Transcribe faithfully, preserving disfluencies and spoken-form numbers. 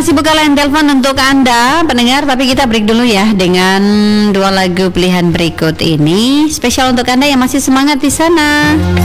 masih buka line telepon untuk Anda pendengar, tapi kita break dulu ya dengan dua lagu pilihan berikut ini spesial untuk Anda yang masih semangat di sana.